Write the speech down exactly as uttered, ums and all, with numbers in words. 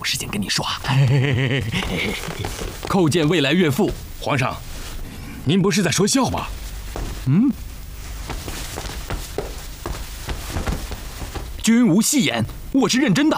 时间跟你耍。叩见未来岳父。 皇上，您不是在说笑吧？ 嗯。君无戏言，我是认真的。